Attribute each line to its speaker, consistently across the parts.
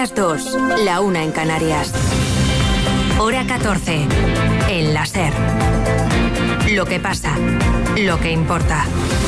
Speaker 1: las 2, la 1 en Canarias. Hora 14, en la SER. Lo que pasa, lo que importa.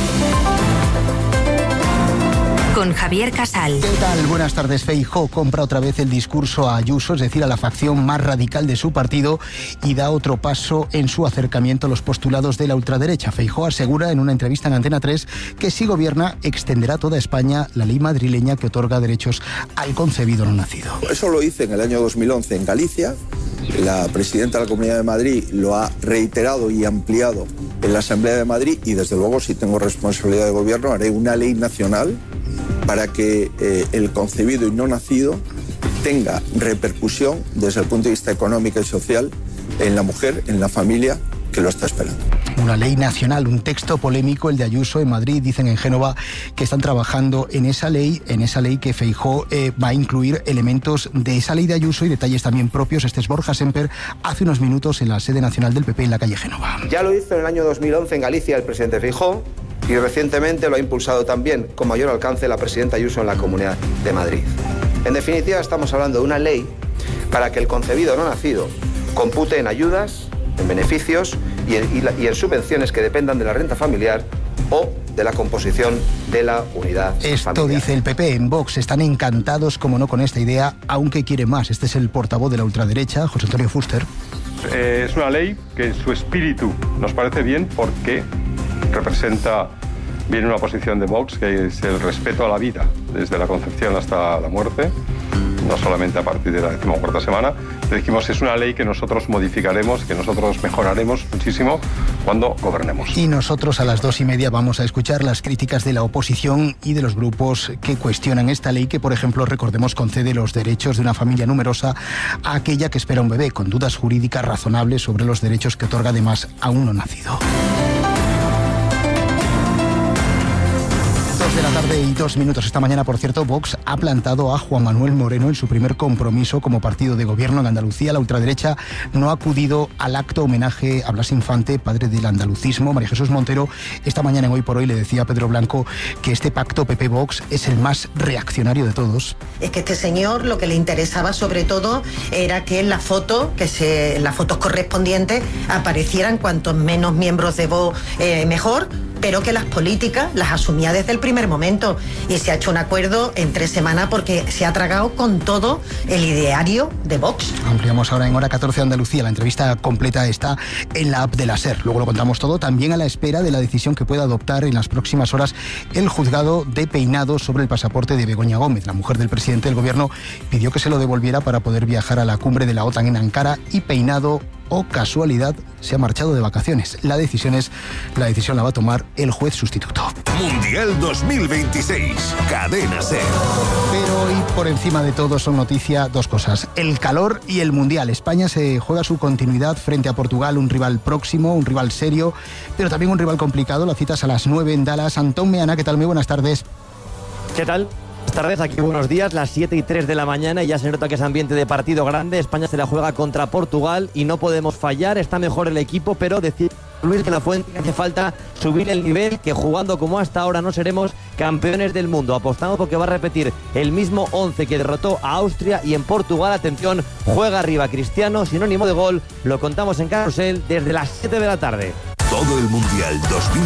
Speaker 1: Con Javier Casal.
Speaker 2: ¿Qué tal? Buenas tardes. Feijóo compra otra vez el discurso a Ayuso, es decir, a la facción más radical de su partido, y da otro paso en su acercamiento a los postulados de la ultraderecha. Feijóo asegura en una entrevista en Antena 3 que si gobierna extenderá a toda España la ley madrileña que otorga derechos al concebido no nacido.
Speaker 3: Eso lo hice en el año 2011 en Galicia. La presidenta de la Comunidad de Madrid lo ha reiterado y ampliado en la Asamblea de Madrid, y desde luego, si tengo responsabilidad de gobierno, haré una ley nacional para que el concebido y no nacido tenga repercusión desde el punto de vista económico y social en la mujer, en la familia que lo está esperando.
Speaker 2: Una ley nacional, un texto polémico, el de Ayuso en Madrid. Dicen en Génova que están trabajando en esa ley que Feijóo va a incluir elementos de esa ley de Ayuso y detalles también propios. Este es Borja Semper, hace unos minutos en la sede nacional del PP en la calle Génova.
Speaker 4: Ya lo hizo en el año 2011 en Galicia el presidente Feijóo, y recientemente lo ha impulsado también con mayor alcance la presidenta Ayuso en la Comunidad de Madrid. En definitiva, estamos hablando de una ley para que el concebido no nacido compute en ayudas, en beneficios y en subvenciones que dependan de la renta familiar o de la composición de la unidad
Speaker 2: Esto
Speaker 4: familiar.
Speaker 2: Dice el PP. En Vox están encantados, como no, con esta idea, aunque quiere más. Este es el portavoz de la ultraderecha, José Antonio Fuster.
Speaker 5: Es una ley que en su espíritu nos parece bien porque representa bien una posición de Vox, que es el respeto a la vida, desde la concepción hasta la muerte, no solamente a partir de la 14ª semana. Dijimos, es una ley que nosotros modificaremos, que nosotros mejoraremos muchísimo cuando gobernemos. Y nosotros a las 2:30 vamos a escuchar las críticas de la oposición y de los grupos que cuestionan esta ley que, por ejemplo, recordemos, concede los derechos de una familia numerosa a aquella que espera un bebé, con dudas jurídicas razonables sobre los derechos que otorga además a un no nacido. 2 de la tarde y 2 minutos. Esta mañana, por cierto, Vox ha plantado a Juan Manuel Moreno en su primer compromiso como partido de gobierno en Andalucía. La ultraderecha no ha acudido al acto homenaje a Blas Infante, padre del andalucismo. María Jesús Montero esta mañana en Hoy por Hoy le decía a Pedro Blanco que este pacto PP-Vox es el más reaccionario de todos.
Speaker 6: Es que este señor lo que le interesaba sobre todo era que en la foto, las fotos correspondientes aparecieran cuantos menos miembros de Vox mejor, pero que las políticas las asumía desde el primer momento, y se ha hecho un acuerdo en 3 semanas porque se ha tragado con todo el ideario de Vox. Ampliamos ahora en Hora 14 Andalucía. La entrevista completa está en la app de la SER. Luego lo contamos todo, también a la espera de la decisión que pueda adoptar en las próximas horas el juzgado de Peinado sobre el pasaporte de Begoña Gómez. La mujer del presidente del gobierno pidió que se lo devolviera para poder viajar a la cumbre de la OTAN en Ankara, y Peinado, o casualidad, se ha marchado de vacaciones. La decisión la va a tomar el juez sustituto.
Speaker 7: Mundial 2026, Cadena SER.
Speaker 2: Pero hoy, por encima de todo, son noticia 2 cosas: el calor y el Mundial. España se juega su continuidad frente a Portugal, un rival próximo, un rival serio, pero también un rival complicado. La cita es a las 9 en Dallas. Antón Meana, ¿qué tal? Muy buenas tardes.
Speaker 8: ¿Qué tal? Buenas tardes, aquí buenos días, las 7:03 de la mañana, y ya se nota que es ambiente de partido grande. España se la juega contra Portugal y no podemos fallar. Está mejor el equipo, pero decir Luis de la Fuente que hace falta subir el nivel, que jugando como hasta ahora no seremos campeones del mundo. Apostamos porque va a repetir el mismo 11 que derrotó a Austria, y en Portugal, atención, juega arriba Cristiano, sinónimo de gol. Lo contamos en Carrusel desde las 7 de la tarde.
Speaker 7: Todo el Mundial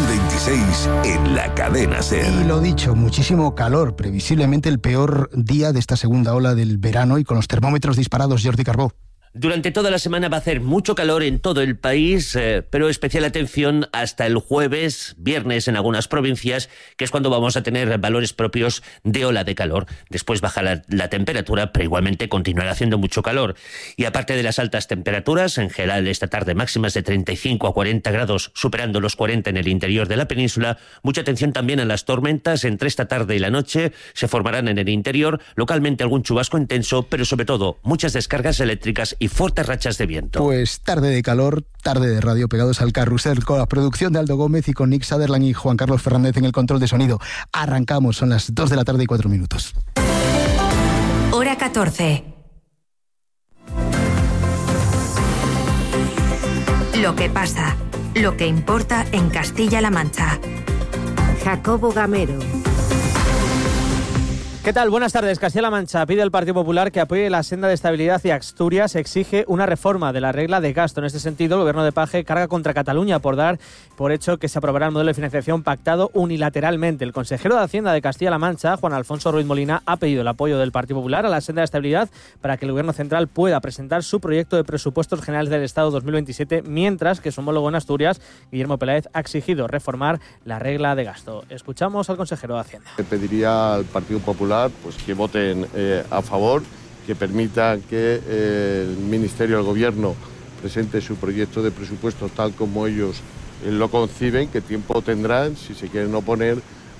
Speaker 7: 2026 en la Cadena SER.
Speaker 2: Y lo dicho, muchísimo calor, previsiblemente el peor día de esta segunda ola del verano, y con los termómetros disparados. Jordi Carbó.
Speaker 9: Durante toda la semana va a hacer mucho calor en todo el país, pero especial atención hasta el jueves, viernes en algunas provincias, que es cuando vamos a tener valores propios de ola de calor. Después baja la temperatura, pero igualmente continuará haciendo mucho calor. Y aparte de las altas temperaturas, en general esta tarde máximas de 35 a 40 grados, superando los 40 en el interior de la península. Mucha atención también a las tormentas. Entre esta tarde y la noche se formarán en el interior, localmente algún chubasco intenso, pero sobre todo muchas descargas eléctricas y fuertes rachas de viento.
Speaker 2: Pues tarde de calor, tarde de radio, pegados al carrusel, con la producción de Aldo Gómez y con Nick Sutherland y Juan Carlos Fernández en el control de sonido. Arrancamos, son las 2 de la tarde y 4 minutos.
Speaker 1: Hora 14. Lo que pasa, lo que importa en Castilla-La Mancha.
Speaker 10: Jacobo Gamero. ¿Qué tal? Buenas tardes. Castilla-La Mancha pide al Partido Popular que apoye la senda de estabilidad y Asturias exige una reforma de la regla de gasto. En este sentido, el Gobierno de Paje carga contra Cataluña por dar por hecho que se aprobará el modelo de financiación pactado unilateralmente. El consejero de Hacienda de Castilla-La Mancha, Juan Alfonso Ruiz Molina, ha pedido el apoyo del Partido Popular a la senda de estabilidad para que el Gobierno central pueda presentar su proyecto de presupuestos generales del Estado 2027, mientras que su homólogo en Asturias, Guillermo Peláez, ha exigido reformar la regla de gasto. Escuchamos al consejero de Hacienda.
Speaker 11: Le pediría al Partido Popular que voten a favor, que permitan que el Ministerio, el Gobierno, presente su proyecto de presupuesto tal como ellos lo conciben, que tiempo tendrán, si se quieren oponer,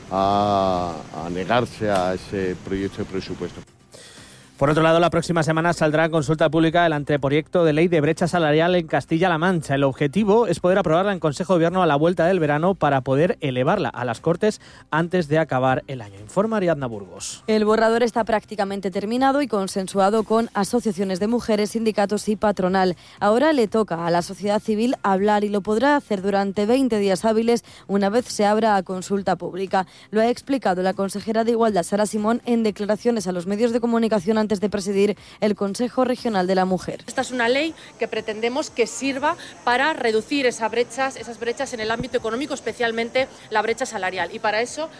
Speaker 11: a negarse a ese proyecto de presupuesto.
Speaker 10: Por otro lado, la próxima semana saldrá a consulta pública el anteproyecto de ley de brecha salarial en Castilla-La Mancha. El objetivo es poder aprobarla en Consejo de Gobierno a la vuelta del verano para poder elevarla a las Cortes antes de acabar el año. Informa Ariadna Burgos.
Speaker 12: El borrador está prácticamente terminado y consensuado con asociaciones de mujeres, sindicatos y patronal. Ahora le toca a la sociedad civil hablar y lo podrá hacer durante 20 días hábiles una vez se abra a consulta pública. Lo ha explicado la consejera de Igualdad, Sara Simón, en declaraciones a los medios de comunicación antes de presidir el Consejo Regional de la Mujer.
Speaker 13: Esta es una ley que pretendemos que sirva para reducir esas brechas en el ámbito económico, especialmente la brecha salarial. Y para eso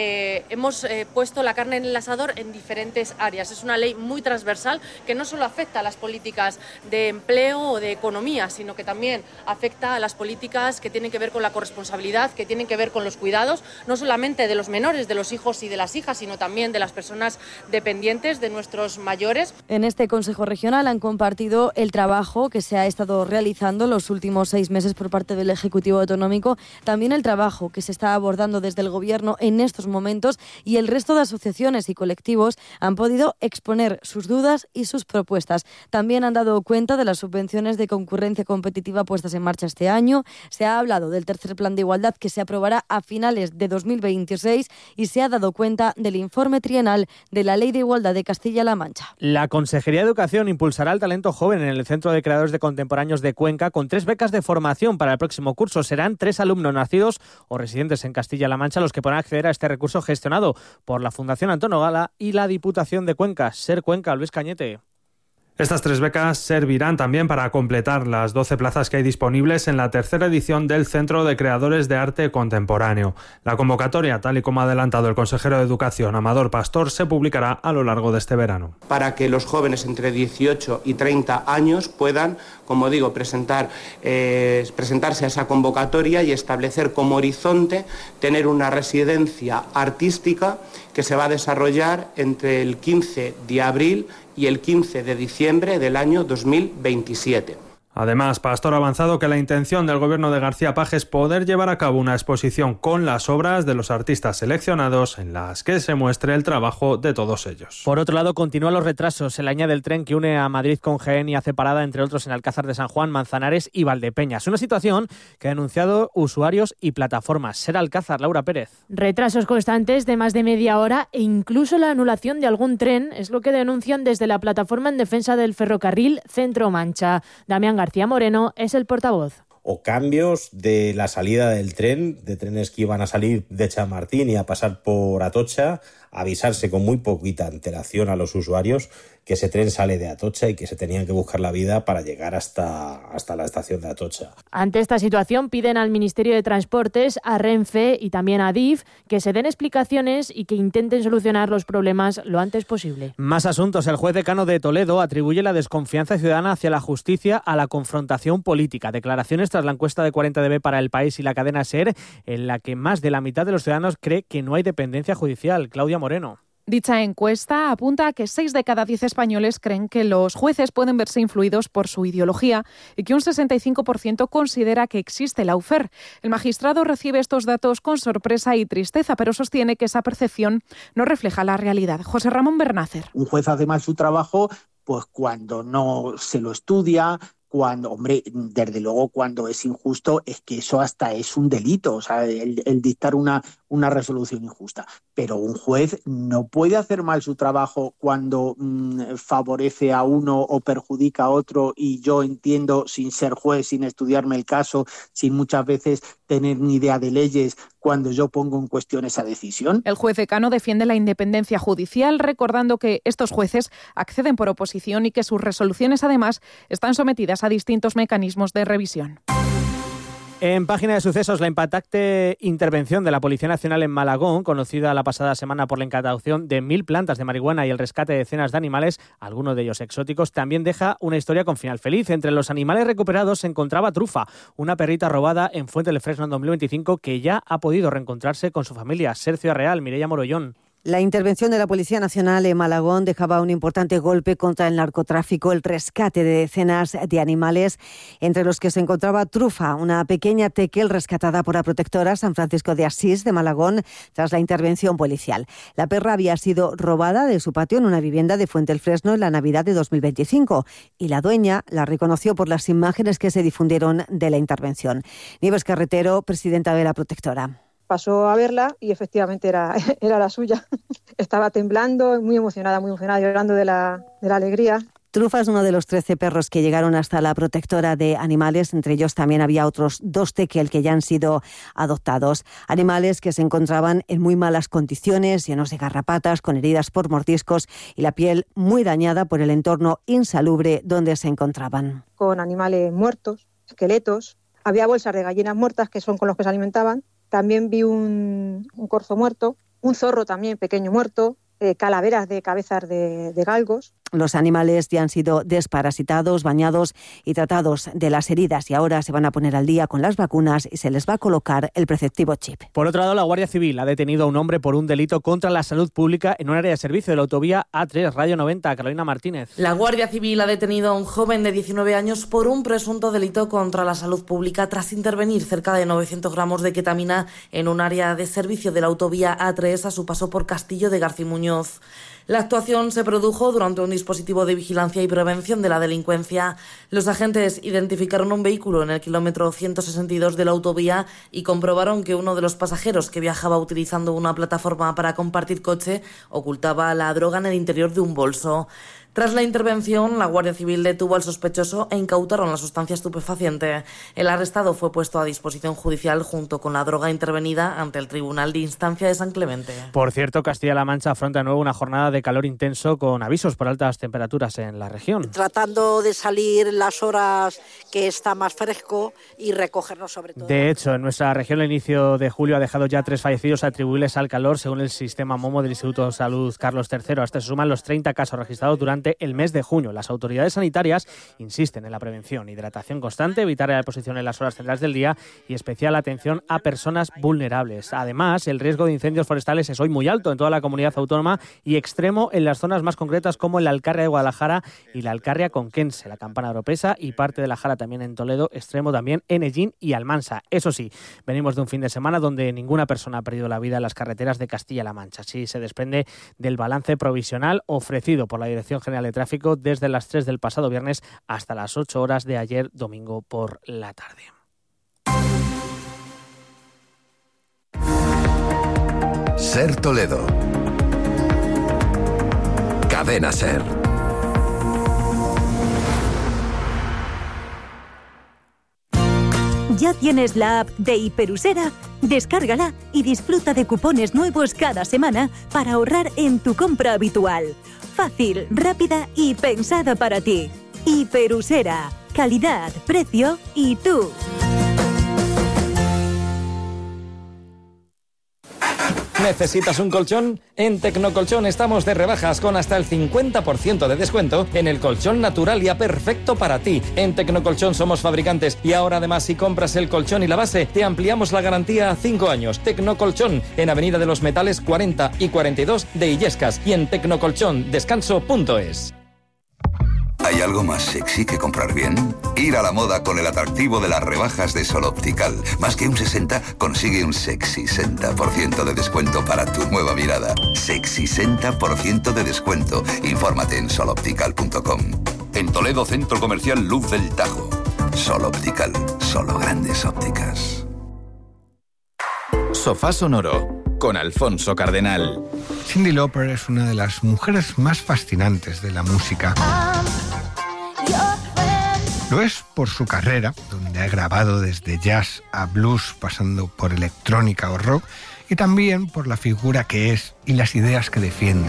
Speaker 13: hemos puesto la carne en el asador en diferentes áreas. Es una ley muy transversal que no solo afecta a las políticas de empleo o de economía, sino que también afecta a las políticas que tienen que ver con la corresponsabilidad, que tienen que ver con los cuidados, no solamente de los menores, de los hijos y de las hijas, sino también de las personas dependientes, de nuestros mayores.
Speaker 12: En este Consejo Regional han compartido el trabajo que se ha estado realizando los últimos 6 meses por parte del Ejecutivo Autonómico, también el trabajo que se está abordando desde el Gobierno en estos momentos, y el resto de asociaciones y colectivos han podido exponer sus dudas y sus propuestas. También han dado cuenta de las subvenciones de concurrencia competitiva puestas en marcha este año. Se ha hablado del tercer plan de igualdad que se aprobará a finales de 2026 y se ha dado cuenta del informe trienal de la Ley de Igualdad de Castilla-La Mancha.
Speaker 10: La Consejería de Educación impulsará el talento joven en el Centro de Creadores de Contemporáneos de Cuenca con 3 becas de formación para el próximo curso. Serán 3 alumnos nacidos o residentes en Castilla-La Mancha los que podrán acceder a este recurso gestionado por la Fundación Antonio Gala y la Diputación de Cuenca. Ser Cuenca, Luis Cañete.
Speaker 14: Estas 3 becas servirán también para completar las 12 plazas que hay disponibles en la tercera edición del Centro de Creadores de Arte Contemporáneo. La convocatoria, tal y como ha adelantado el consejero de Educación, Amador Pastor, se publicará a lo largo de este verano.
Speaker 15: Para que los jóvenes entre 18 y 30 años puedan, como digo, presentarse a esa convocatoria y establecer como horizonte tener una residencia artística que se va a desarrollar entre el 15 de abril y el 15 de diciembre del año 2027.
Speaker 14: Además, Pastor ha avanzado que la intención del Gobierno de García Paje es poder llevar a cabo una exposición con las obras de los artistas seleccionados en las que se muestre el trabajo de todos ellos.
Speaker 10: Por otro lado, continúan los retrasos en la línea del tren que une a Madrid con Jaén y hace parada, entre otros, en Alcázar de San Juan, Manzanares y Valdepeñas. Una situación que han denunciado usuarios y plataformas. Ser Alcázar, Laura Pérez.
Speaker 16: Retrasos constantes de más de media hora e incluso la anulación de algún tren es lo que denuncian desde la plataforma en defensa del ferrocarril Centro Mancha. Damián García Moreno es el portavoz.
Speaker 17: O cambios de la salida del tren, de trenes que iban a salir de Chamartín y a pasar por Atocha, avisarse con muy poquita antelación a los usuarios que ese tren sale de Atocha y que se tenían que buscar la vida para llegar hasta la estación de Atocha.
Speaker 16: Ante esta situación piden al Ministerio de Transportes, a Renfe y también a Adif que se den explicaciones y que intenten solucionar los problemas lo antes posible.
Speaker 10: Más asuntos. El juez decano de Toledo atribuye la desconfianza ciudadana hacia la justicia a la confrontación política. Declaraciones tras la encuesta de 40DB para El País y la cadena SER, en la que más de la mitad de los ciudadanos cree que no hay dependencia judicial. Claudia Moreno.
Speaker 18: Dicha encuesta apunta a que 6 de cada 10 españoles creen que los jueces pueden verse influidos por su ideología y que un 65% considera que existe lawfare. El magistrado recibe estos datos con sorpresa y tristeza, pero sostiene que esa percepción no refleja la realidad. José Ramón Bernácer.
Speaker 19: Un juez hace mal su trabajo pues cuando no se lo estudia, cuando, hombre, desde luego cuando es injusto, es que eso hasta es un delito. O sea, el dictar una una resolución injusta. Pero un juez no puede hacer mal su trabajo cuando favorece a uno o perjudica a otro, y yo entiendo, sin ser juez, sin estudiarme el caso, sin muchas veces tener ni idea de leyes, cuando yo pongo en cuestión esa decisión.
Speaker 18: El juez decano defiende la independencia judicial, recordando que estos jueces acceden por oposición y que sus resoluciones, además, están sometidas a distintos mecanismos de revisión.
Speaker 10: En página de sucesos, la impactante intervención de la Policía Nacional en Malagón, conocida la pasada semana por la incautación de 1.000 plantas de marihuana y el rescate de decenas de animales, algunos de ellos exóticos, también deja una historia con final feliz. Entre los animales recuperados se encontraba Trufa, una perrita robada en Fuente del Fresno en 2025 que ya ha podido reencontrarse con su familia. Sergio Real, Mireia Morollón.
Speaker 20: La intervención de la Policía Nacional en Malagón dejaba un importante golpe contra el narcotráfico, el rescate de decenas de animales, entre los que se encontraba Trufa, una pequeña tequel rescatada por la protectora San Francisco de Asís de Malagón tras la intervención policial. La perra había sido robada de su patio en una vivienda de Fuente del Fresno en la Navidad de 2025 y la dueña la reconoció por las imágenes que se difundieron de la intervención. Nieves Carretero, presidenta de la protectora.
Speaker 21: Pasó a verla y efectivamente era la suya. Estaba temblando, muy emocionada, llorando de la alegría.
Speaker 20: Trufa es uno de los 13 perros que llegaron hasta la protectora de animales. Entre ellos también había otros 2 tequel que ya han sido adoptados. Animales que se encontraban en muy malas condiciones, llenos de garrapatas, con heridas por mordiscos y la piel muy dañada por el entorno insalubre donde se encontraban.
Speaker 21: Con animales muertos, esqueletos. Había bolsas de gallinas muertas, que son con los que se alimentaban. También vi un corzo muerto, un zorro también pequeño muerto, calaveras de cabezas de galgos.
Speaker 20: Los animales ya han sido desparasitados, bañados y tratados de las heridas y ahora se van a poner al día con las vacunas y se les va a colocar el preceptivo chip.
Speaker 10: Por otro lado, la Guardia Civil ha detenido a un hombre por un delito contra la salud pública en un área de servicio de la autovía A3, Radio 90. Carolina Martínez.
Speaker 22: La Guardia Civil ha detenido a un joven de 19 años por un presunto delito contra la salud pública tras intervenir cerca de 900 gramos de ketamina en un área de servicio de la autovía A3 a su paso por Castillo de Garcimuñoz. La actuación se produjo durante un dispositivo de vigilancia y prevención de la delincuencia. Los agentes identificaron un vehículo en el kilómetro 162 de la autovía y comprobaron que uno de los pasajeros, que viajaba utilizando una plataforma para compartir coche, ocultaba la droga en el interior de un bolso. Tras la intervención, la Guardia Civil detuvo al sospechoso e incautaron la sustancia estupefaciente. El arrestado fue puesto a disposición judicial junto con la droga intervenida ante el Tribunal de Instancia de San Clemente.
Speaker 10: Por cierto, Castilla-La Mancha afronta de nuevo una jornada de calor intenso con avisos por altas temperaturas en la región.
Speaker 23: Tratando de salir las horas que está más fresco y recogernos sobre todo.
Speaker 10: De hecho, en nuestra región el inicio de julio ha dejado ya 3 fallecidos atribuibles al calor, según el sistema MOMO del Instituto de Salud Carlos III. A este se suman los 30 casos registrados durante el mes de junio. Las autoridades sanitarias insisten en la prevención, hidratación constante, evitar la exposición en las horas centrales del día y especial atención a personas vulnerables. Además, el riesgo de incendios forestales es hoy muy alto en toda la comunidad autónoma y extremo en las zonas más concretas como en la Alcarria de Guadalajara y la Alcarria Conquense, la Campana de Oropesa y parte de la Jara también en Toledo, extremo también en Ellín y Almansa. Eso sí, venimos de un fin de semana donde ninguna persona ha perdido la vida en las carreteras de Castilla-La Mancha. Así se desprende del balance provisional ofrecido por la Dirección General de Tráfico desde las 3 del pasado viernes hasta las 8 horas de ayer domingo por la tarde.
Speaker 7: Ser Toledo. Cadena Ser.
Speaker 24: ¿Ya tienes la app de Hiperusera? Descárgala y disfruta de cupones nuevos cada semana para ahorrar en tu compra habitual. Fácil, rápida y pensada para ti. Hiperusera. Calidad, precio y tú.
Speaker 25: ¿Necesitas un colchón? En Tecnocolchón estamos de rebajas con hasta el 50% de descuento en el colchón Naturalia perfecto para ti. En Tecnocolchón somos fabricantes y ahora además si compras el colchón y la base te ampliamos la garantía a 5 años. Tecnocolchón en Avenida de los Metales 40 y 42 de Illescas y en tecnocolchondescanso.es.
Speaker 7: ¿Hay algo más sexy que comprar bien? Ir a la moda con el atractivo de las rebajas de Sol Optical. Más que un 60, consigue un sexy 60% de descuento para tu nueva mirada. Sexy 60% de descuento. Infórmate en soloptical.com. En Toledo, Centro Comercial Luz del Tajo. Sol Optical. Solo grandes ópticas.
Speaker 26: Sofá Sonoro.
Speaker 3: con Alfonso Cardenal.
Speaker 4: Cyndi Lauper es una de las mujeres más fascinantes de la música. Lo es por su carrera, donde ha grabado desde jazz a blues, pasando por electrónica o rock, y también por la figura que es y las ideas que defiende.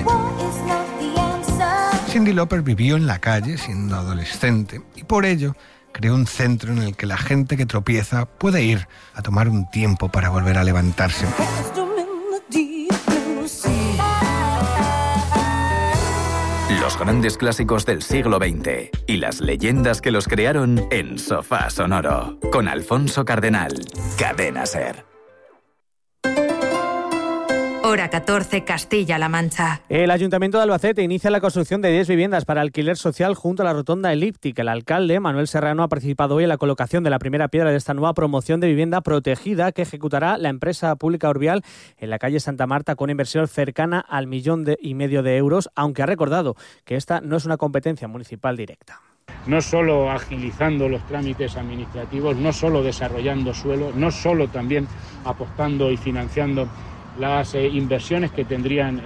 Speaker 4: Cyndi Lauper vivió en la calle siendo adolescente y por ello creó un centro en el que la gente que tropieza puede ir a tomar un tiempo para volver a levantarse.
Speaker 3: Los grandes clásicos del siglo XX y las leyendas que los crearon en Sofá Sonoro, con Alfonso Cardenal, Cadena SER.
Speaker 1: Hora 14, Castilla-La Mancha.
Speaker 10: El Ayuntamiento de Albacete inicia la construcción de 10 viviendas para alquiler social junto a la Rotonda Elíptica. El alcalde, Manuel Serrano, ha participado hoy en la colocación de la primera piedra de esta nueva promoción de vivienda protegida que ejecutará la empresa pública Orbial en la calle Santa Marta con inversión cercana al 1,5 millón de euros, aunque ha recordado que esta no es una competencia municipal directa.
Speaker 5: No solo agilizando los trámites administrativos, no solo desarrollando suelo, no solo también apostando y financiando las inversiones que tendrían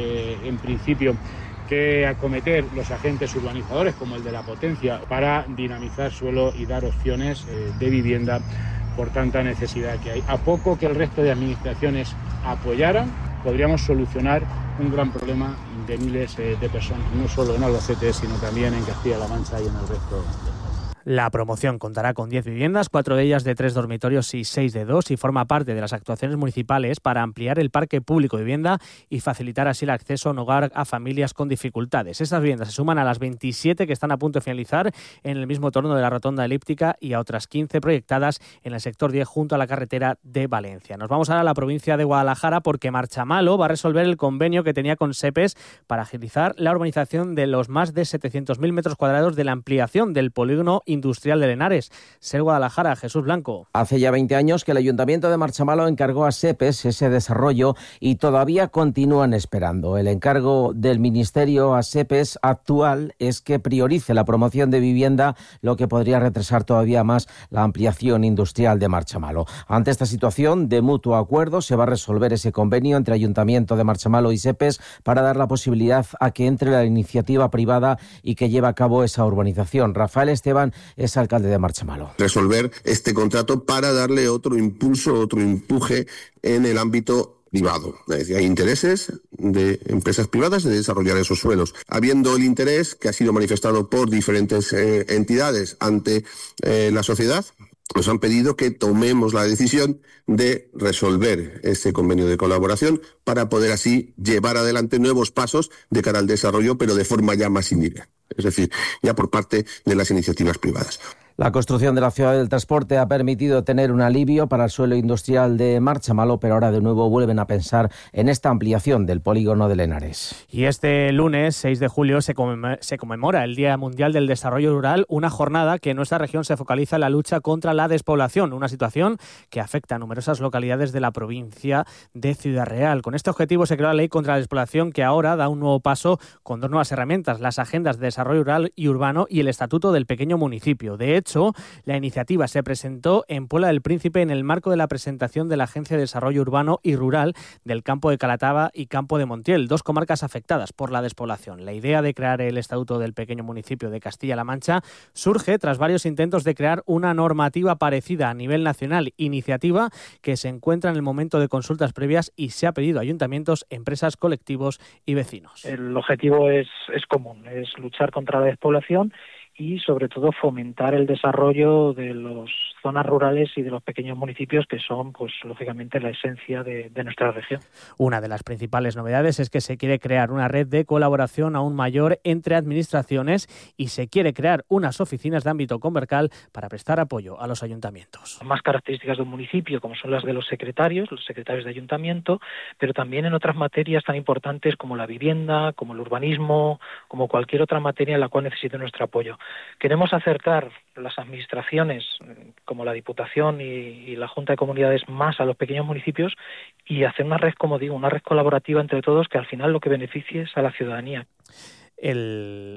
Speaker 5: en principio que acometer los agentes urbanizadores como el de la potencia para dinamizar suelo y dar opciones de vivienda por tanta necesidad que hay. A poco que el resto de administraciones apoyaran, podríamos solucionar un gran problema de miles de personas, no solo en Albacete, sino también en Castilla-La Mancha y en el resto del país.
Speaker 10: La promoción contará con 10 viviendas, 4 de ellas de 3 dormitorios y 6 de 2, y forma parte de las actuaciones municipales para ampliar el parque público de vivienda y facilitar así el acceso a un hogar a familias con dificultades. Estas viviendas se suman a las 27 que están a punto de finalizar en el mismo torno de la Rotonda Elíptica y a otras 15 proyectadas en el sector 10 junto a la carretera de Valencia. Nos vamos ahora a la provincia de Guadalajara porque Marchamalo va a resolver el convenio que tenía con SEPES para agilizar la urbanización de los más de 700.000 metros cuadrados de la ampliación del polígono industrial de Lenares. SER Guadalajara, Jesús Blanco.
Speaker 6: Hace ya 20 años que el Ayuntamiento de Marchamalo encargó a SEPES ese desarrollo y todavía continúan esperando. El encargo del Ministerio a SEPES actual es que priorice la promoción de vivienda, lo que podría retrasar todavía más la ampliación industrial de Marchamalo. Ante esta situación, de mutuo acuerdo, se va a resolver ese convenio entre Ayuntamiento de Marchamalo y SEPES para dar la posibilidad a que entre la iniciativa privada y que lleve a cabo esa urbanización. Rafael Esteban es alcalde de Marchamalo.
Speaker 8: Resolver este contrato para darle otro impulso, otro empuje en el ámbito privado. Es decir, hay intereses de empresas privadas de desarrollar esos suelos. Habiendo el interés que ha sido manifestado por diferentes entidades ante la sociedad, nos han pedido que tomemos la decisión de resolver este convenio de colaboración para poder así llevar adelante nuevos pasos de cara al desarrollo, pero de forma ya más indirecta. Es decir, ya por parte de las iniciativas privadas.
Speaker 6: La construcción de la ciudad del transporte ha permitido tener un alivio para el suelo industrial de Marchamalo, pero ahora de nuevo vuelven a pensar en esta ampliación del polígono de Lenares.
Speaker 10: Y este lunes, 6 de julio, se conmemora el Día Mundial del Desarrollo Rural, una jornada que en nuestra región se focaliza en la lucha contra la despoblación, una situación que afecta a numerosas localidades de la provincia de Ciudad Real. Con este objetivo se creó la Ley contra la Despoblación, que ahora da un nuevo paso con 2 nuevas herramientas, las agendas de desarrollo rural y urbano y el Estatuto del Pequeño Municipio. De hecho, la iniciativa se presentó en Puebla del Príncipe en el marco de la presentación de la Agencia de Desarrollo Urbano y Rural del Campo de Calataba y Campo de Montiel, 2 comarcas afectadas por la despoblación. La idea de crear el Estatuto del Pequeño Municipio de Castilla-La Mancha surge tras varios intentos de crear una normativa parecida a nivel nacional, iniciativa que se encuentra en el momento de consultas previas y se ha pedido a ayuntamientos, empresas, colectivos y vecinos.
Speaker 26: El objetivo es común, es luchar contra la despoblación y sobre todo fomentar el desarrollo de las zonas rurales y de los pequeños municipios que son, pues lógicamente, la esencia de nuestra región.
Speaker 10: Una de las principales novedades es que se quiere crear una red de colaboración aún mayor entre administraciones y se quiere crear unas oficinas de ámbito comarcal para prestar apoyo a los ayuntamientos.
Speaker 26: Más características de un municipio, como son las de los secretarios de ayuntamiento, pero también en otras materias tan importantes como la vivienda, como el urbanismo, como cualquier otra materia en la cual necesite nuestro apoyo. Queremos acercar las administraciones, como la Diputación y la Junta de Comunidades, más a los pequeños municipios y hacer una red, como digo, una red colaborativa entre todos que al final lo que beneficie es a la ciudadanía.
Speaker 10: El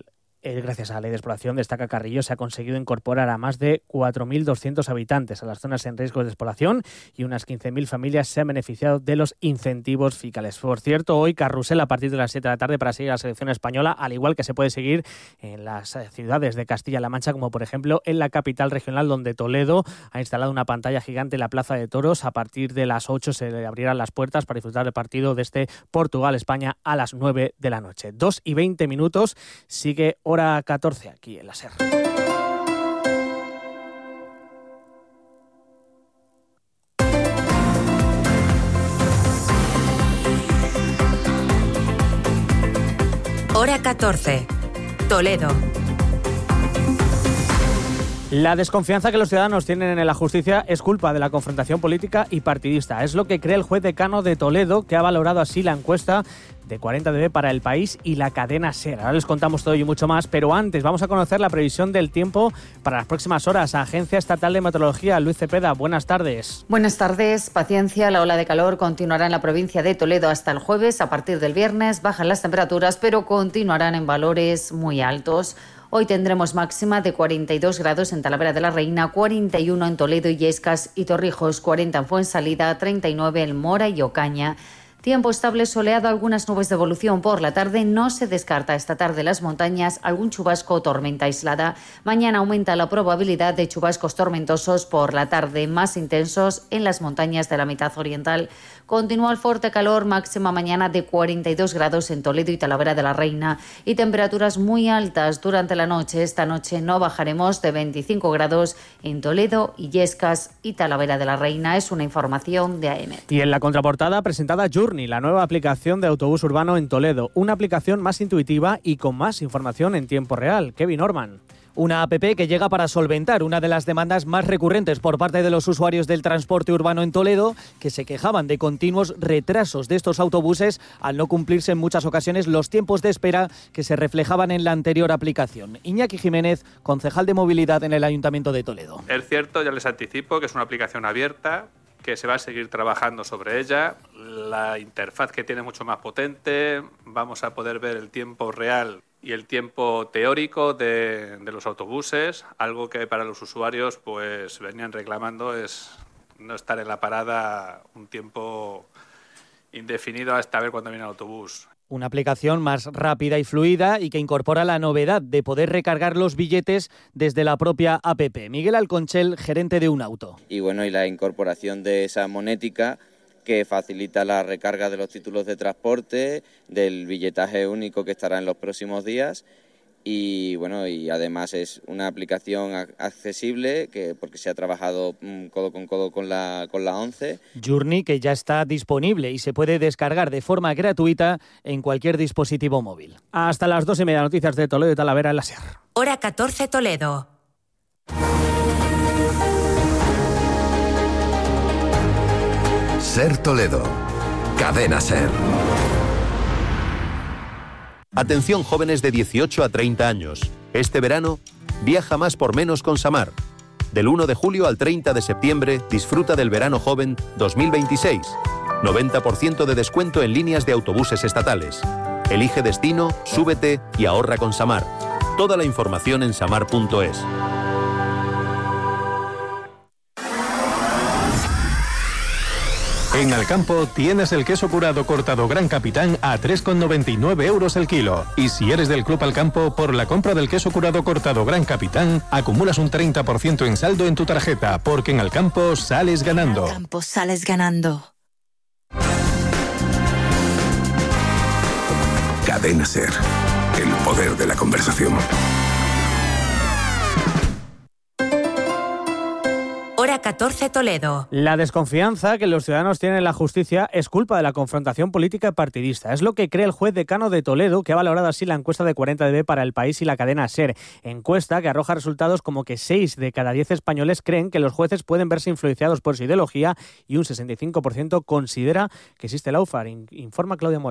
Speaker 10: gracias a la ley de despoblación, destaca Carrillo, se ha conseguido incorporar a más de 4.200 habitantes a las zonas en riesgo de despoblación y unas 15.000 familias se han beneficiado de los incentivos fiscales. Por cierto, hoy carrusel a partir de las 7 de la tarde para seguir a la selección española, al igual que se puede seguir en las ciudades de Castilla-La Mancha, como por ejemplo en la capital regional, donde Toledo ha instalado una pantalla gigante en la Plaza de Toros. A partir de las 8 se le abrirán las puertas para disfrutar del partido de este Portugal-España a las 9 de la noche. 2:20, sigue hora 14 aquí en la SER.
Speaker 1: Hora 14, Toledo.
Speaker 10: La desconfianza que los ciudadanos tienen en la justicia es culpa de la confrontación política y partidista. Es lo que cree el juez decano de Toledo, que ha valorado así la encuesta de 40dB para El País y la cadena SER. Ahora les contamos todo y mucho más, pero antes vamos a conocer la previsión del tiempo para las próximas horas. Agencia Estatal de Meteorología, Luz Cepeda, buenas tardes.
Speaker 2: Buenas tardes. Paciencia, la ola de calor continuará en la provincia de Toledo hasta el jueves. A partir del viernes bajan las temperaturas, pero continuarán en valores muy altos. Hoy tendremos máxima de 42 grados en Talavera de la Reina, 41 en Toledo y Illescas y Torrijos, 40 en Fuensalida, 39 en Mora y Ocaña. Tiempo estable, soleado, algunas nubes de evolución por la tarde. No se descarta esta tarde en las montañas algún chubasco o tormenta aislada. Mañana aumenta la probabilidad de chubascos tormentosos por la tarde, más intensos en las montañas de la mitad oriental. Continúa el fuerte calor, máxima mañana de 42 grados en Toledo y Talavera de la Reina y temperaturas muy altas durante la noche. Esta noche no bajaremos de 25 grados en Toledo, Illescas y Talavera de la Reina. Es una información de AEMET.
Speaker 10: Y en la contraportada presentada Journey, la nueva aplicación de autobús urbano en Toledo. Una aplicación más intuitiva y con más información en tiempo real. Kevin Orman.
Speaker 9: Una app que llega para solventar una de las demandas más recurrentes por parte de los usuarios del transporte urbano en Toledo, que se quejaban de continuos retrasos de estos autobuses al no cumplirse en muchas ocasiones los tiempos de espera que se reflejaban en la anterior aplicación. Iñaki Jiménez, concejal de movilidad en el Ayuntamiento de Toledo.
Speaker 11: Es cierto, ya les anticipo que es una aplicación abierta, que se va a seguir trabajando sobre ella. La interfaz que tiene mucho más potente, vamos a poder ver el tiempo real y el tiempo teórico de los autobuses, algo que para los usuarios pues venían reclamando es no estar en la parada un tiempo indefinido hasta ver cuándo viene el autobús.
Speaker 9: Una aplicación más rápida y fluida y que incorpora la novedad de poder recargar los billetes desde la propia app. Miguel Alconchel, gerente de Unauto.
Speaker 12: Y bueno, y la incorporación de esa monética que facilita la recarga de los títulos de transporte, del billetaje único que estará en los próximos días. Y bueno, y además es una aplicación accesible porque se ha trabajado codo con codo con la ONCE.
Speaker 9: Journey, que ya está disponible y se puede descargar de forma gratuita en cualquier dispositivo móvil.
Speaker 10: Hasta las 2:30, noticias de Toledo y Talavera en la SER.
Speaker 1: Hora 14, Toledo.
Speaker 13: SER Toledo. Cadena SER. Atención jóvenes de 18 a 30 años. Este verano, viaja más por menos con Samar. Del 1 de julio al 30 de septiembre, disfruta del verano joven 2026. 90% de descuento en líneas de autobuses estatales. Elige destino, súbete y ahorra con Samar. Toda la información en samar.es.
Speaker 15: En Alcampo tienes el queso curado cortado Gran Capitán a 3,99 euros el kilo. Y si eres del Club Alcampo, por la compra del queso curado cortado Gran Capitán, acumulas un 30% en saldo en tu tarjeta, porque en Alcampo sales ganando.
Speaker 1: Alcampo, sales ganando.
Speaker 13: Cadena SER. El poder de la conversación.
Speaker 1: Hora 14, Toledo.
Speaker 10: La desconfianza que los ciudadanos tienen en la justicia es culpa de la confrontación política y partidista. Es lo que cree el juez decano de Toledo, que ha valorado así la encuesta de 40dB para El País y la cadena SER. Encuesta que arroja resultados como que 6 de cada 10 españoles creen que los jueces pueden verse influenciados por su ideología y un 65% considera que existe lawfare, informa Claudia Moreno.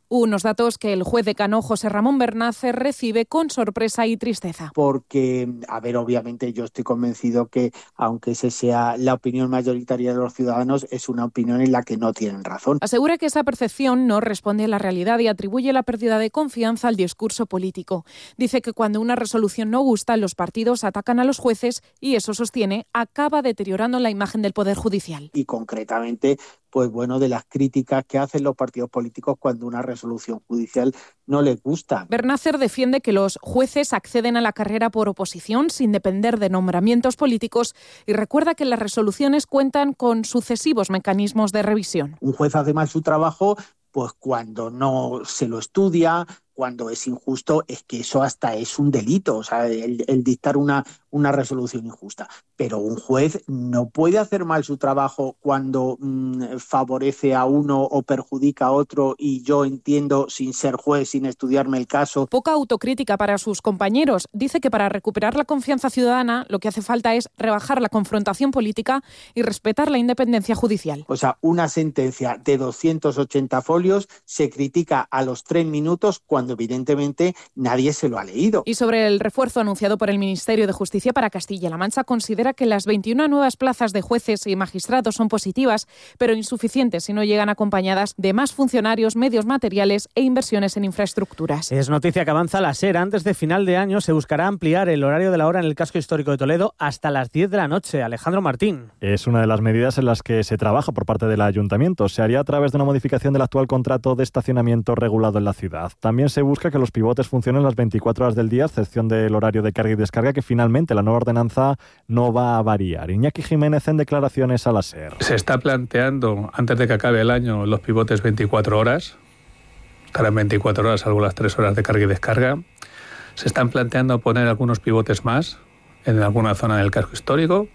Speaker 14: Unos datos que el juez decano José Ramón Bernácer recibe con sorpresa y tristeza.
Speaker 16: Porque, obviamente yo estoy convencido que, aunque esa sea la opinión mayoritaria de los ciudadanos, es una opinión en la que no tienen razón.
Speaker 14: Asegura que esa percepción no responde a la realidad y atribuye la pérdida de confianza al discurso político. Dice que cuando una resolución no gusta, los partidos atacan a los jueces y eso, sostiene, acaba deteriorando la imagen del Poder Judicial.
Speaker 16: Y concretamente, de las críticas que hacen los partidos políticos cuando una resolución judicial no les gusta.
Speaker 14: Bernácer defiende que los jueces acceden a la carrera por oposición sin depender de nombramientos políticos y recuerda que las resoluciones cuentan con sucesivos mecanismos de revisión.
Speaker 16: Un juez hace mal su trabajo cuando no se lo estudia, cuando es injusto, es que eso hasta es un delito, el dictar una resolución injusta. Pero un juez no puede hacer mal su trabajo cuando favorece a uno o perjudica a otro, y yo entiendo, sin ser juez, sin estudiarme el caso.
Speaker 14: Poca autocrítica para sus compañeros. Dice que para recuperar la confianza ciudadana lo que hace falta es rebajar la confrontación política y respetar la independencia judicial.
Speaker 16: Una sentencia de 280 folios se critica a los 3 minutos cuando evidentemente nadie se lo ha leído.
Speaker 14: Y sobre el refuerzo anunciado por el Ministerio de Justicia para Castilla-La Mancha, considera que las 21 nuevas plazas de jueces y magistrados son positivas, pero insuficientes si no llegan acompañadas de más funcionarios, medios materiales e inversiones en infraestructuras.
Speaker 10: Es noticia que avanza la SER. Antes de final de año se buscará ampliar el horario de la hora en el casco histórico de Toledo hasta las 10 de la noche. Alejandro Martín.
Speaker 17: Es una de las medidas en las que se trabaja por parte del Ayuntamiento. Se haría a través de una modificación del actual contrato de estacionamiento regulado en la ciudad. También se busca que los pivotes funcionen las 24 horas del día, a excepción del horario de carga y descarga, que finalmente la nueva ordenanza no va a variar. Iñaki Jiménez en declaraciones a la SER.
Speaker 11: Se está planteando, antes de que acabe el año, los pivotes 24 horas. Estarán 24 horas, salvo las 3 horas de carga y descarga. Se están planteando poner algunos pivotes más en alguna zona del casco histórico.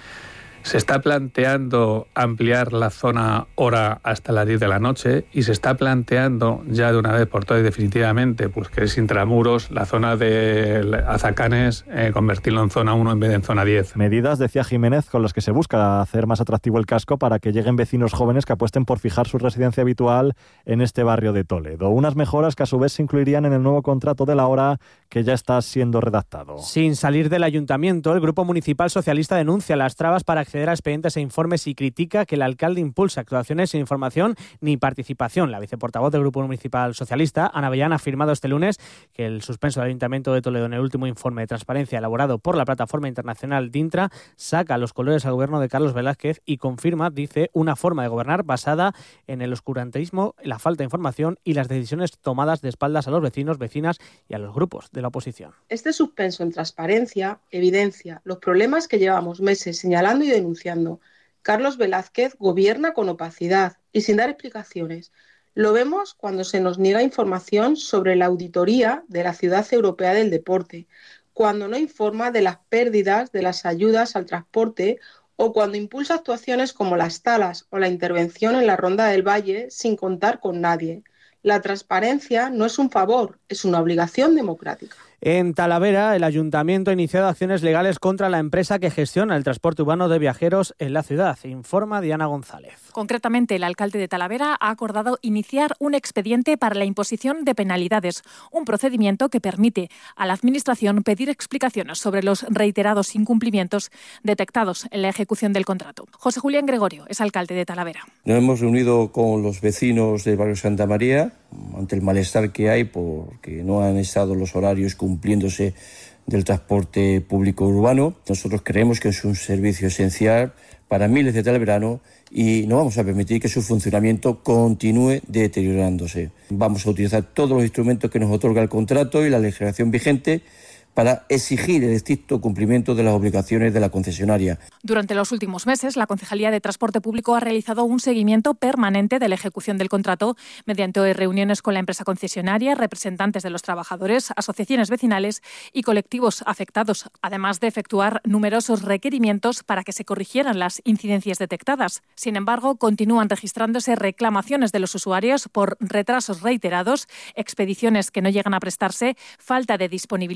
Speaker 11: Se está planteando ampliar la zona hora hasta las 10 de la noche y se está planteando ya de una vez por todas y definitivamente, que es intramuros, la zona de Azacanes, convertirlo en zona 1 en vez de en zona 10.
Speaker 17: Medidas, decía Jiménez, con las que se busca hacer más atractivo el casco para que lleguen vecinos jóvenes que apuesten por fijar su residencia habitual en este barrio de Toledo. Unas mejoras que a su vez se incluirían en el nuevo contrato de la hora que ya está siendo redactado.
Speaker 10: Sin salir del ayuntamiento, el Grupo Municipal Socialista denuncia las trabas para acceder a expedientes e informes y critica que el alcalde impulsa actuaciones sin información ni participación. La viceportavoz del Grupo Municipal Socialista, Ana Bellán, ha afirmado este lunes que el suspenso del Ayuntamiento de Toledo en el último informe de transparencia elaborado por la plataforma internacional DINTRA saca los colores al gobierno de Carlos Velázquez y confirma, dice, una forma de gobernar basada en el oscurantismo, la falta de información y las decisiones tomadas de espaldas a los vecinos, vecinas y a los grupos de la oposición.
Speaker 18: Este suspenso en transparencia evidencia los problemas que llevamos meses señalando y denunciando. Carlos Velázquez gobierna con opacidad y sin dar explicaciones. Lo vemos cuando se nos niega información sobre la auditoría de la Ciudad Europea del Deporte, cuando no informa de las pérdidas de las ayudas al transporte o cuando impulsa actuaciones como las talas o la intervención en la Ronda del Valle sin contar con nadie. La transparencia no es un favor, es una obligación democrática.
Speaker 10: En Talavera, el ayuntamiento ha iniciado acciones legales contra la empresa que gestiona el transporte urbano de viajeros en la ciudad, informa Diana González.
Speaker 19: Concretamente, el alcalde de Talavera ha acordado iniciar un expediente para la imposición de penalidades, un procedimiento que permite a la Administración pedir explicaciones sobre los reiterados incumplimientos detectados en la ejecución del contrato. José Julián Gregorio es alcalde de Talavera.
Speaker 21: Nos hemos reunido con los vecinos del barrio Santa María ante el malestar que hay porque no han estado los horarios cumpliéndose del transporte público urbano. Nosotros creemos que es un servicio esencial para miles de talaveranos y no vamos a permitir que su funcionamiento continúe deteriorándose. Vamos a utilizar todos los instrumentos que nos otorga el contrato y la legislación vigente para exigir el estricto cumplimiento de las obligaciones de la concesionaria.
Speaker 19: Durante los últimos meses, la Concejalía de Transporte Público ha realizado un seguimiento permanente de la ejecución del contrato mediante reuniones con la empresa concesionaria, representantes de los trabajadores, asociaciones vecinales y colectivos afectados, además de efectuar numerosos requerimientos para que se corrigieran las incidencias detectadas. Sin embargo, continúan registrándose reclamaciones de los usuarios por retrasos reiterados, expediciones que no llegan a prestarse, falta de disponibilidad de vehículos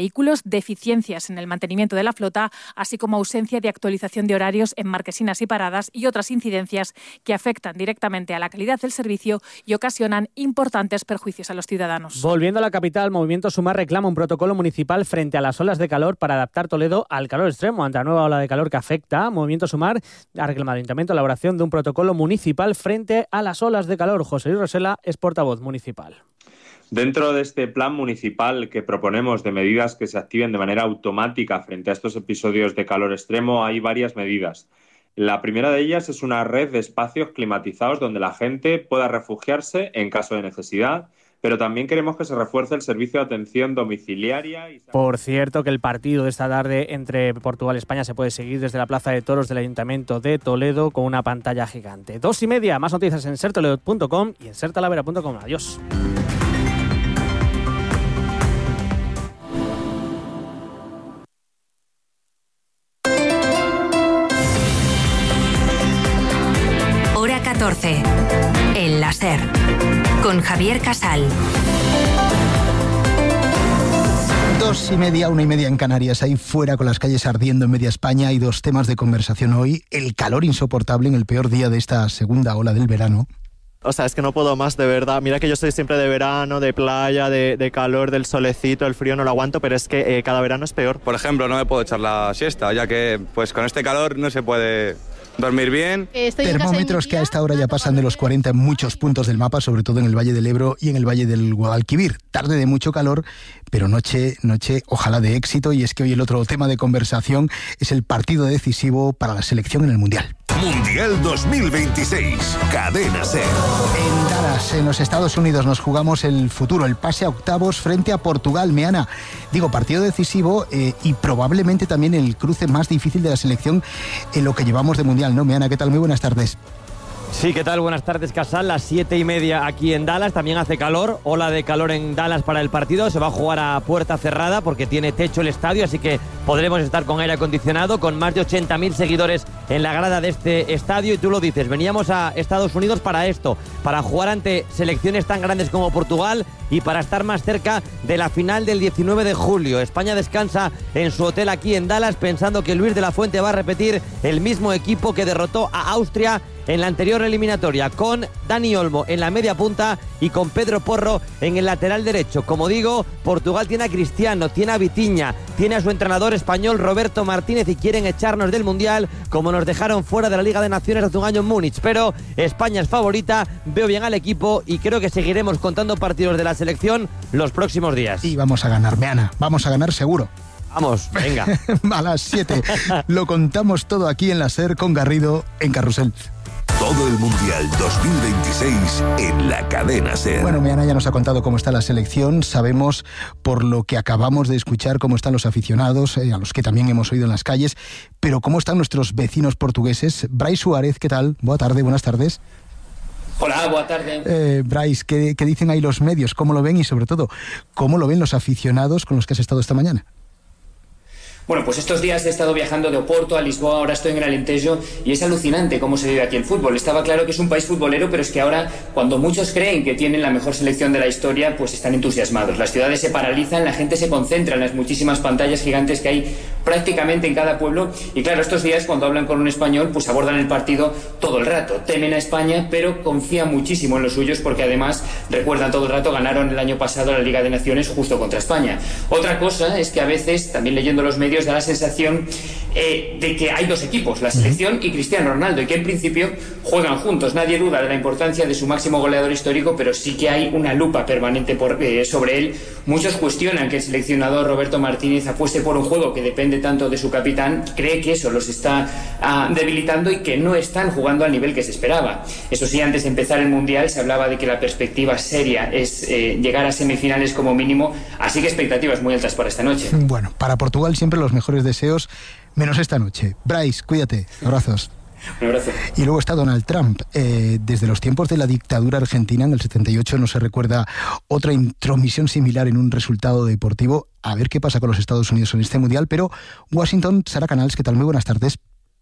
Speaker 19: vehículos, deficiencias en el mantenimiento de la flota, así como ausencia de actualización de horarios en marquesinas y paradas y otras incidencias que afectan directamente a la calidad del servicio y ocasionan importantes perjuicios a los ciudadanos.
Speaker 10: Volviendo a la capital, Movimiento Sumar reclama un protocolo municipal frente a las olas de calor para adaptar Toledo al calor extremo. Ante la nueva ola de calor que afecta, Movimiento Sumar ha reclamado al Ayuntamiento la elaboración de un protocolo municipal frente a las olas de calor. José Luis Rosela es portavoz municipal.
Speaker 7: Dentro de este plan municipal que proponemos de medidas que se activen de manera automática frente a estos episodios de calor extremo, hay varias medidas. La primera de ellas es una red de espacios climatizados donde la gente pueda refugiarse en caso de necesidad, pero también queremos que se refuerce el servicio de atención domiciliaria.
Speaker 10: Por cierto, que el partido de esta tarde entre Portugal y España se puede seguir desde la Plaza de Toros del Ayuntamiento de Toledo con una pantalla gigante. 2:30, más noticias en sertoledo.com y en sertalavera.com. Adiós.
Speaker 1: Hora 14. El la SER. Con Javier Casal.
Speaker 20: 2:30, 1:30 en Canarias. Ahí fuera, con las calles ardiendo en media España, hay dos temas de conversación hoy. El calor insoportable en el peor día de esta segunda ola del verano.
Speaker 22: O sea, es que no puedo más, de verdad. Mira que yo soy siempre de verano, de playa, de calor, del solecito, el frío no lo aguanto, pero es que cada verano es peor.
Speaker 23: Por ejemplo, no me puedo echar la siesta, ya que pues con este calor no se puede dormir bien.
Speaker 20: Termómetros que a esta hora ya pasan de los 40 en muchos puntos del mapa, sobre todo en el Valle del Ebro y en el Valle del Guadalquivir. Tarde de mucho calor, pero noche ojalá de éxito. Y es que hoy el otro tema de conversación es el partido decisivo para la selección en el Mundial.
Speaker 24: Mundial 2026, Cadena SER.
Speaker 20: En Dallas, en los Estados Unidos, nos jugamos el futuro, el pase a octavos frente a Portugal. Meana, digo, partido decisivo y probablemente también el cruce más difícil de la selección en lo que llevamos de Mundial, ¿no? Meana, ¿qué tal? Muy buenas tardes.
Speaker 25: Sí, ¿qué tal? Buenas tardes, Casal. Las 7:30 aquí en Dallas. También hace calor, ola de calor en Dallas para el partido. Se va a jugar a puerta cerrada porque tiene techo el estadio, así que podremos estar con aire acondicionado, con más de 80.000 seguidores en la grada de este estadio. Y tú lo dices, veníamos a Estados Unidos para esto, para jugar ante selecciones tan grandes como Portugal y para estar más cerca de la final del 19 de julio. España descansa en su hotel aquí en Dallas pensando que Luis de la Fuente va a repetir el mismo equipo que derrotó a Austria en la anterior eliminatoria, con Dani Olmo en la media punta y con Pedro Porro en el lateral derecho. Como digo, Portugal tiene a Cristiano, tiene a Vitinha, tiene a su entrenador español Roberto Martínez y quieren echarnos del Mundial como nos dejaron fuera de la Liga de Naciones hace un año en Múnich. Pero España es favorita, veo bien al equipo y creo que seguiremos contando partidos de la selección los próximos días.
Speaker 20: Y vamos a ganar, Meana, vamos a ganar seguro.
Speaker 25: Vamos, venga.
Speaker 20: A las 7 lo contamos todo aquí en la SER con Garrido en Carrusel.
Speaker 24: Todo el Mundial 2026 en la Cadena SER.
Speaker 20: Bueno, Meana ya nos ha contado cómo está la selección. Sabemos, por lo que acabamos de escuchar, cómo están los aficionados, a los que también hemos oído en las calles. Pero cómo están nuestros vecinos portugueses. Brais Suárez, ¿qué tal? Buenas tardes.
Speaker 27: Hola, buenas tardes.
Speaker 20: Brais, ¿qué dicen ahí los medios? ¿Cómo lo ven? Y sobre todo, ¿cómo lo ven los aficionados con los que has estado esta mañana?
Speaker 27: Bueno, pues estos días he estado viajando de Oporto a Lisboa, ahora estoy en el Alentejo y es alucinante cómo se vive aquí el fútbol. Estaba claro que es un país futbolero, pero es que ahora, cuando muchos creen que tienen la mejor selección de la historia, pues están entusiasmados. Las ciudades se paralizan, la gente se concentra en las muchísimas pantallas gigantes que hay prácticamente en cada pueblo. Y claro, estos días cuando hablan con un español, pues abordan el partido todo el rato. Temen a España, pero confían muchísimo en los suyos porque además recuerdan todo el rato, ganaron el año pasado la Liga de Naciones justo contra España. Otra cosa es que a veces, también leyendo los medios, da la sensación de que hay dos equipos, la selección y Cristiano Ronaldo, y que en principio juegan juntos. Nadie duda de la importancia de su máximo goleador histórico, pero sí que hay una lupa permanente sobre él. Muchos cuestionan que el seleccionador Roberto Martínez apueste por un juego que depende tanto de su capitán, cree que eso los está debilitando y que no están jugando al nivel que se esperaba. Eso sí, antes de empezar el Mundial se hablaba de que la perspectiva seria es llegar a semifinales como mínimo, así que expectativas muy altas para esta noche.
Speaker 20: Bueno, para Portugal siempre los mejores deseos, menos esta noche. Brais, cuídate, abrazos.
Speaker 27: Un abrazo.
Speaker 20: Y luego está Donald Trump. Desde los tiempos de la dictadura argentina, en el 78, no se recuerda otra intromisión similar en un resultado deportivo. A ver qué pasa con los Estados Unidos en este Mundial. Pero Washington, Sara Canals, ¿qué tal? Muy buenas tardes.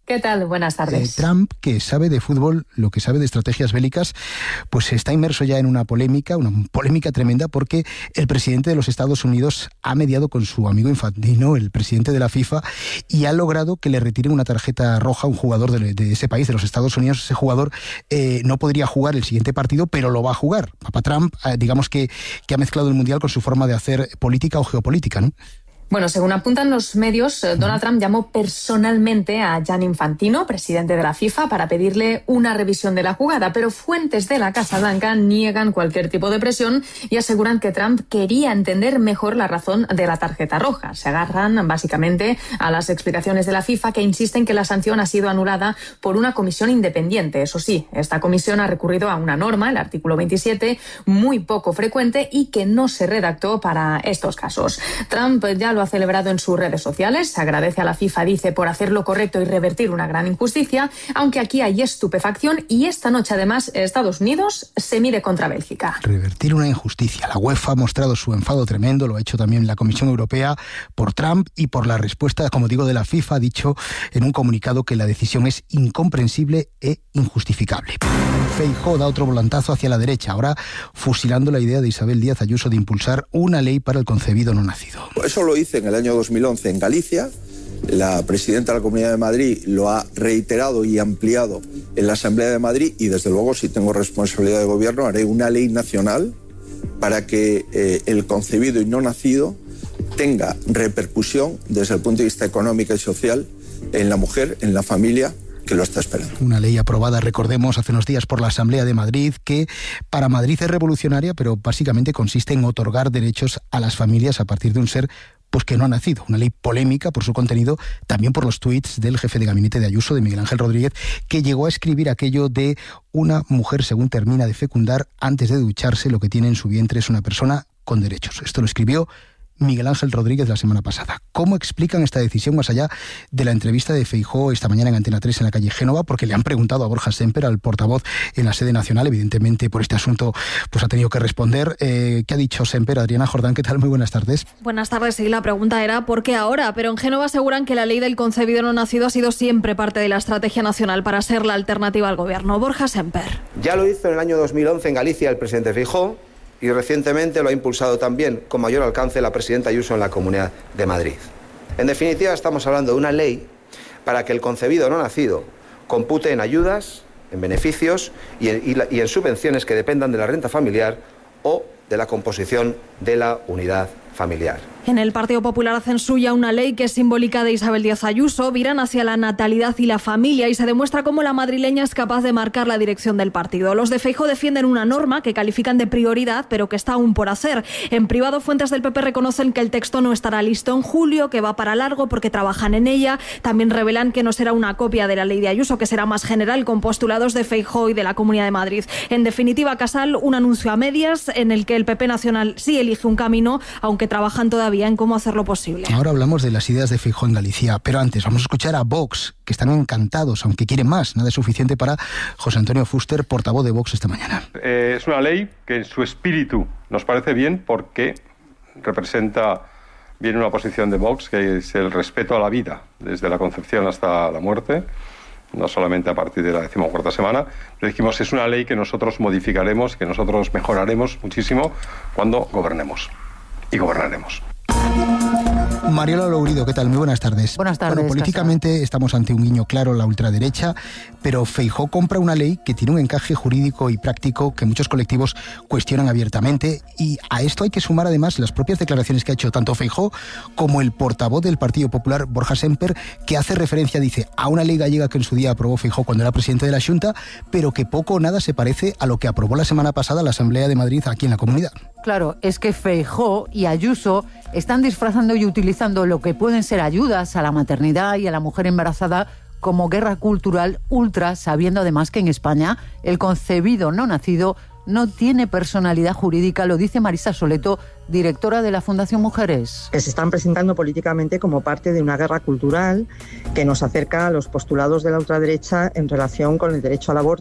Speaker 2: ¿Qué tal? Buenas tardes.
Speaker 20: Trump, que sabe de fútbol lo que sabe de estrategias bélicas, pues está inmerso ya en una polémica tremenda, porque el presidente de los Estados Unidos ha mediado con su amigo Infantino, el presidente de la FIFA, y ha logrado que le retiren una tarjeta roja a un jugador de ese país, de los Estados Unidos. Ese jugador no podría jugar el siguiente partido, pero lo va a jugar. Papá Trump, digamos que ha mezclado el Mundial con su forma de hacer política o geopolítica, ¿no?
Speaker 2: Bueno, según apuntan los medios, Donald Trump llamó personalmente a Gianni Infantino, presidente de la FIFA, para pedirle una revisión de la jugada, pero fuentes de la Casa Blanca niegan cualquier tipo de presión y aseguran que Trump quería entender mejor la razón de la tarjeta roja. Se agarran básicamente a las explicaciones de la FIFA, que insisten que la sanción ha sido anulada por una comisión independiente. Eso sí, esta comisión ha recurrido a una norma, el artículo 27, muy poco frecuente y que no se redactó para estos casos. Trump ya lo ha celebrado en sus redes sociales. Se agradece a la FIFA, dice, por hacer lo correcto y revertir una gran injusticia, aunque aquí hay estupefacción y esta noche además Estados Unidos se mide contra Bélgica.
Speaker 20: Revertir una injusticia. La UEFA ha mostrado su enfado tremendo, lo ha hecho también la Comisión Europea por Trump y por la respuesta, como digo, de la FIFA. Ha dicho en un comunicado que la decisión es incomprensible e injustificable. Feijóo da otro volantazo hacia la derecha, ahora fusilando la idea de Isabel Díaz Ayuso de impulsar una ley para el concebido no nacido.
Speaker 3: Eso lo hice en el año 2011 en Galicia. La presidenta de la Comunidad de Madrid lo ha reiterado y ampliado en la Asamblea de Madrid y desde luego, si tengo responsabilidad de gobierno, haré una ley nacional para que el concebido y no nacido tenga repercusión desde el punto de vista económico y social en la mujer, en la familia, que lo está esperando.
Speaker 20: Una ley aprobada, recordemos, hace unos días por la Asamblea de Madrid, que para Madrid es revolucionaria, pero básicamente consiste en otorgar derechos a las familias a partir de un ser pues que no ha nacido. Una ley polémica por su contenido, también por los tuits del jefe de gabinete de Ayuso, de Miguel Ángel Rodríguez, que llegó a escribir aquello de: una mujer, según termina de fecundar, antes de ducharse, lo que tiene en su vientre es una persona con derechos. Esto lo escribió Miguel Ángel Rodríguez la semana pasada. ¿Cómo explican esta decisión más allá de la entrevista de Feijóo esta mañana en Antena 3 en la calle Génova? Porque le han preguntado a Borja Sémper, al portavoz en la sede nacional, evidentemente por este asunto pues ha tenido que responder. ¿Qué ha dicho Sémper? Adriana Jordán, ¿qué tal? Muy buenas tardes.
Speaker 4: Buenas tardes, sí, la pregunta era ¿por qué ahora? Pero en Génova aseguran que la ley del concebido no nacido ha sido siempre parte de la estrategia nacional para ser la alternativa al gobierno. Borja Sémper.
Speaker 5: Ya lo hizo en el año 2011 en Galicia el presidente Feijóo, y recientemente lo ha impulsado también con mayor alcance la presidenta Ayuso en la Comunidad de Madrid. En definitiva, estamos hablando de una ley para que el concebido no nacido compute en ayudas, en beneficios y en subvenciones que dependan de la renta familiar o de la composición de la unidad familiar.
Speaker 4: En el Partido Popular hacen suya una ley que es simbólica de Isabel Díaz Ayuso, viran hacia la natalidad y la familia y se demuestra cómo la madrileña es capaz de marcar la dirección del partido. Los de Feijóo defienden una norma que califican de prioridad, pero que está aún por hacer. En privado, fuentes del PP reconocen que el texto no estará listo en julio, que va para largo porque trabajan en ella. También revelan que no será una copia de la ley de Ayuso, que será más general, con postulados de Feijóo y de la Comunidad de Madrid. En definitiva, Casal, un anuncio a medias en el que el PP nacional sí elige un camino, aunque trabajan todavía en cómo hacerlo posible.
Speaker 20: Ahora hablamos de las ideas de Feijóo en Galicia, pero antes vamos a escuchar a Vox, que están encantados, aunque quieren más. Nada es suficiente para José Antonio Fuster, portavoz de Vox esta mañana.
Speaker 6: Es una ley que en su espíritu nos parece bien porque representa bien una posición de Vox, que es el respeto a la vida, desde la concepción hasta la muerte, no solamente a partir de la 14ª semana. Pero dijimos, es una ley que nosotros modificaremos, que nosotros mejoraremos muchísimo cuando gobernemos. Y gobernaremos.
Speaker 20: Mariola Lourido, ¿qué tal? Muy buenas tardes.
Speaker 8: Buenas tardes.
Speaker 20: Bueno, políticamente estamos ante un guiño claro, la ultraderecha, pero Feijóo compra una ley que tiene un encaje jurídico y práctico que muchos colectivos cuestionan abiertamente, y a esto hay que sumar además las propias declaraciones que ha hecho tanto Feijóo como el portavoz del Partido Popular, Borja Sémper, que hace referencia, dice, a una ley gallega que en su día aprobó Feijóo cuando era presidente de la Xunta, pero que poco o nada se parece a lo que aprobó la semana pasada la Asamblea de Madrid aquí en la Comunidad.
Speaker 8: Claro, es que Feijóo y Ayuso están disfrazando y utilizando lo que pueden ser ayudas a la maternidad y a la mujer embarazada como guerra cultural ultra, sabiendo además que en España el concebido no nacido no tiene personalidad jurídica, lo dice Marisa Soleto, directora de la Fundación Mujeres.
Speaker 26: Que se están presentando políticamente como parte de una guerra cultural que nos acerca a los postulados de la ultraderecha en relación con el derecho al aborto.